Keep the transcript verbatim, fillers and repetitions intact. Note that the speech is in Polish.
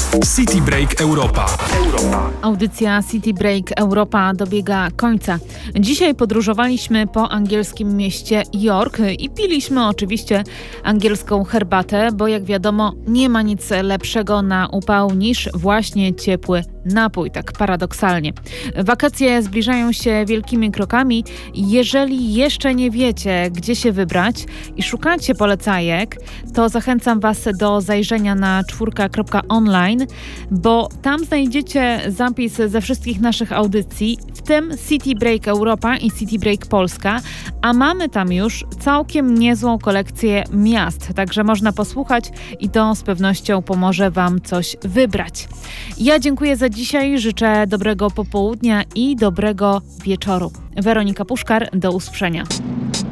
City Break Europa. Audycja City Break Europa dobiega końca. Dzisiaj podróżowaliśmy po angielskim mieście York i piliśmy oczywiście angielską herbatę, bo jak wiadomo nie ma nic lepszego na upał niż właśnie ciepły napój, tak paradoksalnie. Wakacje zbliżają się wielkimi krokami. Jeżeli jeszcze nie wiecie, gdzie się wybrać i szukacie polecajek, to zachęcam Was do zajrzenia na czwórka kropka online, bo tam znajdziecie zapis ze wszystkich naszych audycji, w tym City Break Europa i City Break Polska, a mamy tam już całkiem niezłą kolekcję miast, także można posłuchać i to z pewnością pomoże Wam coś wybrać. Ja dziękuję za dzisiaj, życzę dobrego popołudnia i dobrego wieczoru. Weronika Puszkar, do usłyszenia.